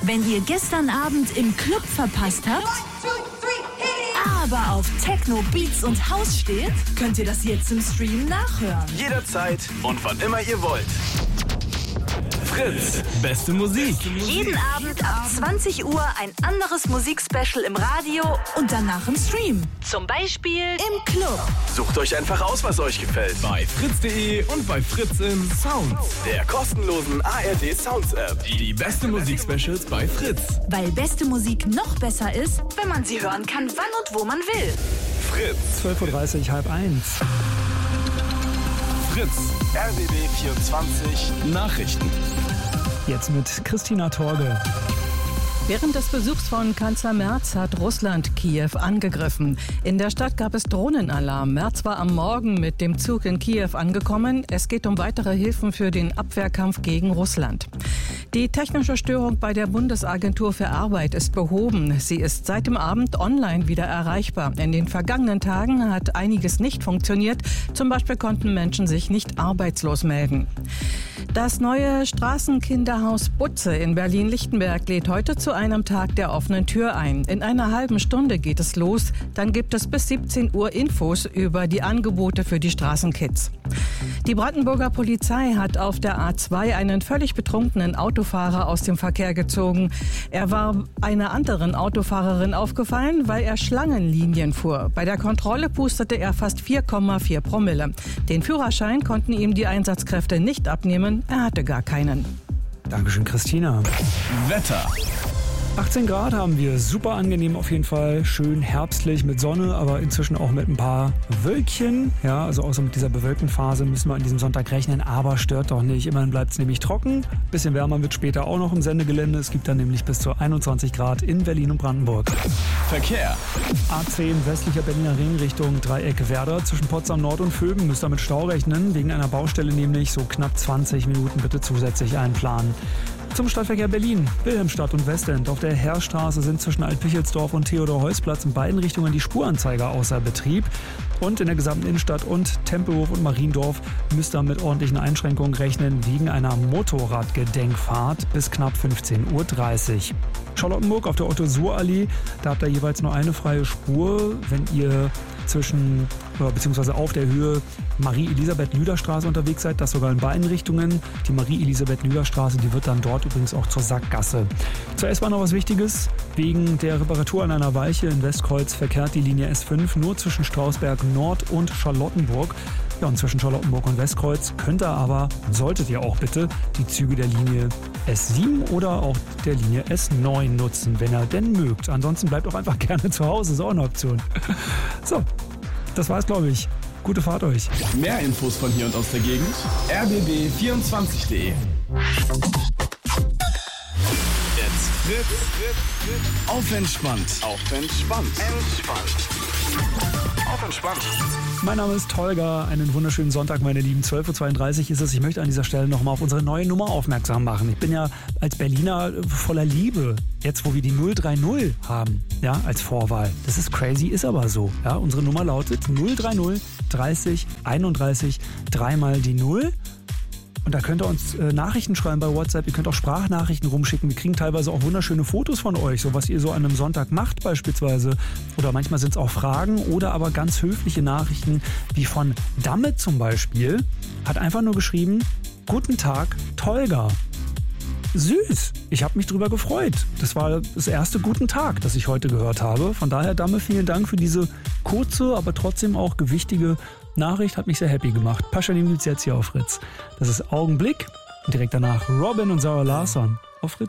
Wenn ihr gestern Abend im Club verpasst habt, aber auf Techno, Beats und House steht, könnt ihr das jetzt im Stream nachhören. Jederzeit und wann immer ihr wollt. Fritz, beste Musik. Jeden Abend ab 20 Uhr ein anderes Musikspecial im Radio und danach im Stream. Zum Beispiel im Club. Sucht euch einfach aus, was euch gefällt. Bei fritz.de und bei Fritz im Sounds, der kostenlosen ARD Sounds App. Die beste Musikspecials bei Fritz. Weil beste Musik noch besser ist, wenn man sie hören kann, wann und wo man will. Fritz. 12.30 Uhr, 12:30. Fritz, RBB 24 Nachrichten. Jetzt mit Christina Torge. Während des Besuchs von Kanzler Merz hat Russland Kiew angegriffen. In der Stadt gab es Drohnenalarm. Merz war am Morgen mit dem Zug in Kiew angekommen. Es geht um weitere Hilfen für den Abwehrkampf gegen Russland. Die technische Störung bei der Bundesagentur für Arbeit ist behoben. Sie ist seit dem Abend online wieder erreichbar. In den vergangenen Tagen hat einiges nicht funktioniert. Zum Beispiel konnten Menschen sich nicht arbeitslos melden. Das neue Straßenkinderhaus Butze in Berlin-Lichtenberg lädt heute zu einem Tag der offenen Tür ein. In einer halben Stunde geht es los. Dann gibt es bis 17 Uhr Infos über die Angebote für die Straßenkids. Die Brandenburger Polizei hat auf der A2 einen völlig betrunkenen Autofahrer aus dem Verkehr gezogen. Er war einer anderen Autofahrerin aufgefallen, weil er Schlangenlinien fuhr. Bei der Kontrolle pustete er fast 4,4 Promille. Den Führerschein konnten ihm die Einsatzkräfte nicht abnehmen. Er hatte gar keinen. Dankeschön, Christina. Wetter. 18 Grad haben wir, super angenehm auf jeden Fall, schön herbstlich mit Sonne, aber inzwischen auch mit ein paar Wölkchen. Ja, also außer mit dieser bewölkten Phase müssen wir an diesem Sonntag rechnen, aber stört doch nicht. Immerhin bleibt es nämlich trocken. Bisschen wärmer wird später auch noch im Sendegelände. Es gibt dann nämlich bis zu 21 Grad in Berlin und Brandenburg. Verkehr. A10 westlicher Berliner Ring Richtung Dreieck Werder zwischen Potsdam Nord und Vögen. Müsst ihr mit Stau rechnen, wegen einer Baustelle nämlich so knapp 20 Minuten bitte zusätzlich einplanen. Zum Stadtverkehr Berlin, Wilhelmstadt und Westend. Auf der Heerstraße sind zwischen Altpichelsdorf und Theodor-Heuss-Platz in beiden Richtungen die Spuranzeiger außer Betrieb. Und in der gesamten Innenstadt und Tempelhof und Mariendorf müsst ihr mit ordentlichen Einschränkungen rechnen wegen einer Motorradgedenkfahrt bis knapp 15.30 Uhr. Charlottenburg auf der Otto-Suhr-Allee, da habt ihr jeweils nur eine freie Spur, wenn ihr beziehungsweise auf der Höhe Marie-Elisabeth-Lüder-Straße unterwegs seid, das sogar in beiden Richtungen. Die Marie-Elisabeth-Lüder-Straße, die wird dann dort übrigens auch zur Sackgasse. Zur S-Bahn noch was Wichtiges. Wegen der Reparatur an einer Weiche in Westkreuz verkehrt die Linie S5 nur zwischen Strausberg Nord und Charlottenburg. Ja, und zwischen Charlottenburg und Westkreuz könnt ihr aber, solltet ihr auch bitte, die Züge der Linie S7 oder auch der Linie S9 nutzen, wenn ihr denn mögt. Ansonsten bleibt auch einfach gerne zu Hause, ist auch eine Option. So, das war's, glaube ich. Gute Fahrt euch. Mehr Infos von hier und aus der Gegend. rbb24.de. Jetzt Fritz. Auf entspannt. Auf entspannt. Auf entspannt. Mein Name ist Tolga. Einen wunderschönen Sonntag, meine Lieben. 12.32 Uhr ist es. Ich möchte an dieser Stelle nochmal auf unsere neue Nummer aufmerksam machen. Ich bin ja als Berliner voller Liebe, jetzt wo wir die 030 haben, ja, als Vorwahl. Das ist crazy, ist aber so. Ja, unsere Nummer lautet 030 30 31 3 die 0. Und da könnt ihr uns Nachrichten schreiben bei WhatsApp. Ihr könnt auch Sprachnachrichten rumschicken. Wir kriegen teilweise auch wunderschöne Fotos von euch, so was ihr so an einem Sonntag macht beispielsweise. Oder manchmal sind es auch Fragen oder aber ganz höfliche Nachrichten, wie von Damme zum Beispiel. Hat einfach nur geschrieben, guten Tag, Tolga. Süß, ich habe mich drüber gefreut. Das war das erste Guten Tag, das ich heute gehört habe. Von daher, Damme, vielen Dank für diese kurze, aber trotzdem auch gewichtige Nachricht. Hat mich sehr happy gemacht. Paschanim gibt's jetzt hier auf Fritz. Das ist Augenblick und direkt danach Robin und Sarah Larsson auf Fritz.